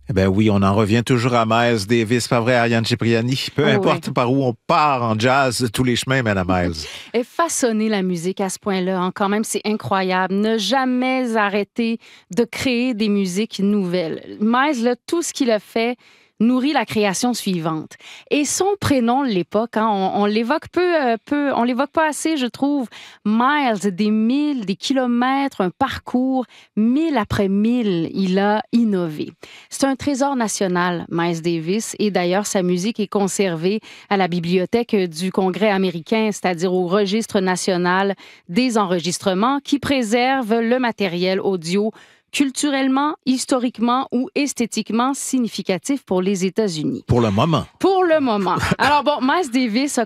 Eh ben oui, on en revient toujours à Miles Davis, pas vrai, Ariane Cipriani? Peu Oh, importe ouais. par où on part en jazz, tous les chemins mènent à Miles. Et façonner la musique à ce point-là, hein, quand même, c'est incroyable. Ne jamais arrêter de créer des musiques nouvelles. Miles, là, tout ce qu'il a fait nourrit la création suivante. Et son prénom de l'époque, hein, on l'évoque on l'évoque pas assez, je trouve. Miles, des milles, des kilomètres, un parcours, mille après mille, il a innové. C'est un trésor national, Miles Davis, et d'ailleurs, sa musique est conservée à la bibliothèque du Congrès américain, c'est-à-dire au Registre national des enregistrements, qui préserve le matériel audio culturellement, historiquement ou esthétiquement significatif pour les États-Unis. Pour le moment. Pour le moment. Alors bon, Miles Davis a